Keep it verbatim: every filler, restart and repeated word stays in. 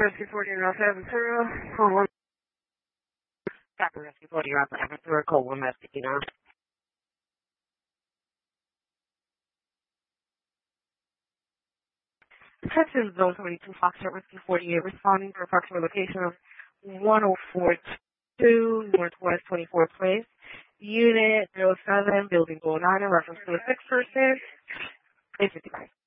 Rescue forty Route Aventura. Call one. Copy Rescue forty Route Aventura. Call one Mesquite. Attention Zone twenty-two Foxtrot Rescue forty-eight responding to approximate location of one oh four two Northwest twenty-fourth Place. Unit zero seven, Building Gold Nine, in reference to a six person. eight fifty-five.